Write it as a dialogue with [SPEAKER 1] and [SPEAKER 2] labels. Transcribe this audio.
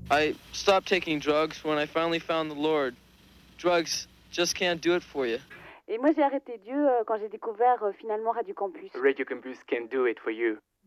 [SPEAKER 1] I stopped taking drugs when I finally found the Lord. Drugs just can't do it for you.
[SPEAKER 2] Et moi, j'ai arrêté Dieu quand j'ai découvert finalement Radio Campus.
[SPEAKER 3] Radio Campus can do it for you.